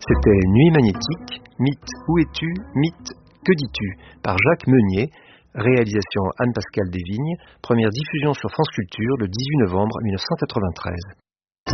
C'était Nuit magnétique, mythe où es-tu, mythe que dis-tu, par Jacques Meunier, réalisation Anne-Pascale Desvignes, première diffusion sur France Culture le 18 novembre 1993.